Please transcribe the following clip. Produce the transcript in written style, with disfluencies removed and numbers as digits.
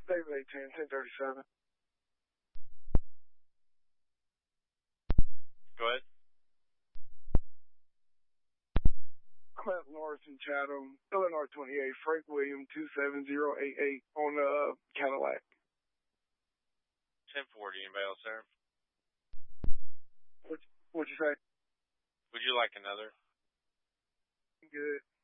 David 810, 1037. Go ahead. I'm at Lawrence and Chatham, Illinois 28, Frank William 27088 on Cadillac. 1040. Anybody else there? What'd you say? Would you like another? Good.